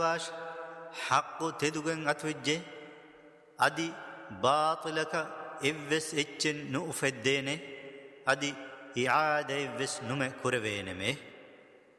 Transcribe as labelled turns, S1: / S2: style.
S1: باش حق تدغن أتوجه أدي باطلك إفس إتشن نؤفدين أدي إعادة إفس نمي كروينمي